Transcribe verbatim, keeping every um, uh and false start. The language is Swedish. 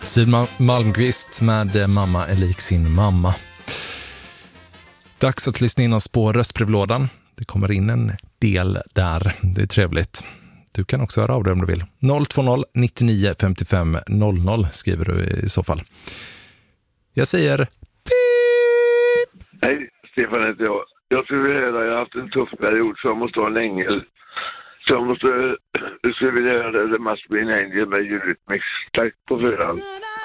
Siw Malmkvist med Mamma är lik sin mamma. Dags att lyssna in oss på röstbrevlådan. Det kommer in en del där. Det är trevligt. Du kan också höra av dig om du vill. noll två noll nittionio femtiofem noll noll skriver du i så fall. Jag säger pip! Hej, Stefan heter jag. Jag skulle vilja höra, jag har haft en tuff period så jag måste ha en ängel. Så jag måste, jag skulle vilja höra The Must Be an Angel med Eurythmics. Tack på förhand.